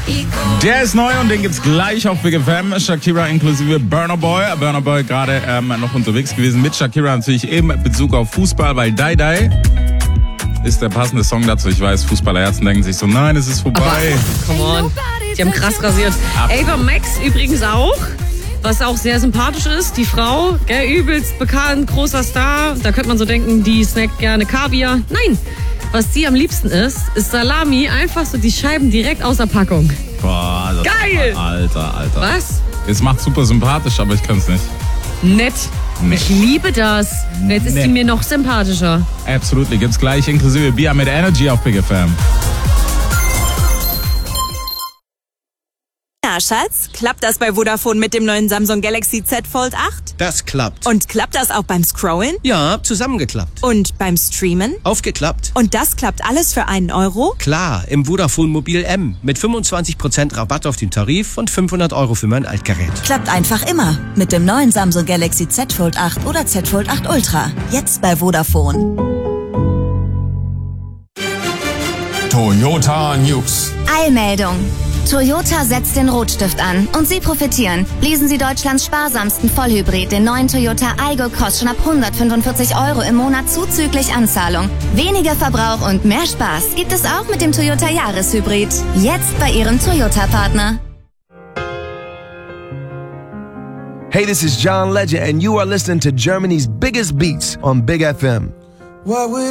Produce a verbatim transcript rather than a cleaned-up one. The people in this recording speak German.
Der ist neu und den gibt's gleich auf Big F M. Shakira inklusive Burna Boy. Burna Boy gerade ähm, noch unterwegs gewesen mit Shakira natürlich eben in Bezug auf Fußball, weil Die Die ist der passende Song dazu. Ich weiß, Fußballerherzen denken sich so, nein, es ist vorbei. Aber, come on, die haben krass rasiert. Ava Max übrigens auch. Was auch sehr sympathisch ist, die Frau, gell, übelst bekannt, großer Star. Da könnte man so denken, die snackt gerne Kaviar. Nein, was sie am liebsten isst, ist Salami, einfach so die Scheiben direkt aus der Packung. Boah, das geil! Alter, Alter. Was? Es macht super sympathisch, aber ich kann es nicht. Nett. Nee. Ich liebe das. Jetzt ist Nee. sie mir noch sympathischer. Absolutely, gibt's gleich inklusive Bia mit Energy auf Big F M. Ja, Schatz, klappt das bei Vodafone mit dem neuen Samsung Galaxy Z Fold acht? Das klappt. Und klappt das auch beim Scrollen? Ja, zusammengeklappt. Und beim Streamen? Aufgeklappt. Und das klappt alles für einen Euro? Klar, im Vodafone Mobil M mit fünfundzwanzig Prozent Rabatt auf den Tarif und fünfhundert Euro für mein Altgerät. Klappt einfach immer mit dem neuen Samsung Galaxy Z Fold acht oder Z Fold acht Ultra. Jetzt bei Vodafone. Toyota News. Eilmeldung. Toyota setzt den Rotstift an und Sie profitieren. Leasen Sie Deutschlands sparsamsten Vollhybrid, den neuen Toyota Aygo, kostet schon ab hundertfünfundvierzig Euro im Monat zuzüglich Anzahlung. Weniger Verbrauch und mehr Spaß gibt es auch mit dem Toyota Jahreshybrid. Jetzt bei Ihrem Toyota-Partner. Hey, this is John Legend and you are listening to Germany's biggest beats on Big F M. What would